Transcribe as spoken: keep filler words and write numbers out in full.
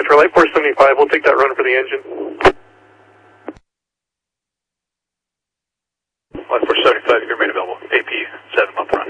Metro Light four seventy-five, we'll take that run for the engine. Light four seventy-five, you're made available. A P seven month run.